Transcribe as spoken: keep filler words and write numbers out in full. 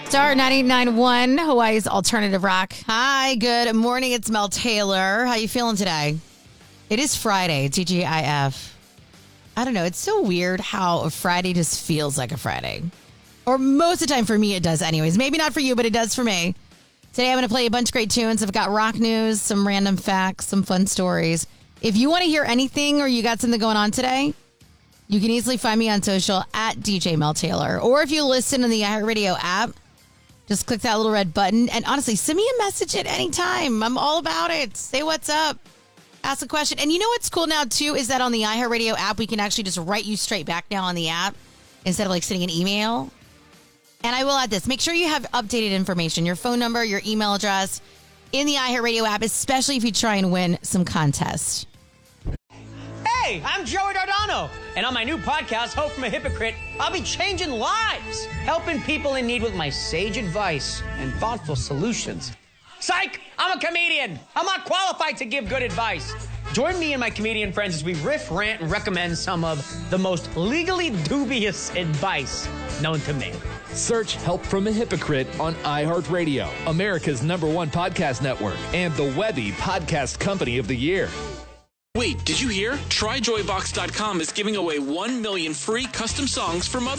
Star ninety-nine point one, Hawaii's alternative rock. Hi, good morning. It's Mel Taylor. How you feeling today? It is Friday, T G I F. I don't know. It's so weird how a Friday just feels like a Friday. Or most of the time for me, it does anyways. Maybe not for you, but it does for me. Today, I'm going to play a bunch of great tunes. I've got rock news, some random facts, some fun stories. If you want to hear anything or you got something going on today, you can easily find me on social at D J Mel Taylor. Or if you listen in the iHeartRadio app, just click that little red button. And honestly, send me a message at any time. I'm all about it. Say what's up. Ask a question. And you know what's cool now, too, is that on the iHeartRadio app, we can actually just write you straight back now on the app instead of like sending an email. And I will add this. Make sure you have updated information, your phone number, your email address in the iHeartRadio app, especially if you try and win some contest. Hey, I'm Joey Dardano, and on my new podcast, Hope from a Hypocrite, I'll be changing lives, helping people in need with my sage advice and thoughtful solutions. Psych! I'm a comedian. I'm not qualified to give good advice. Join me and my comedian friends as we riff, rant, and recommend some of the most legally dubious advice known to me. Search Help from a Hypocrite on iHeartRadio, America's number one podcast network, and the Webby Podcast Company of the Year. Wait, did you hear? Try Joy Box dot com is giving away one million free custom songs for Mother's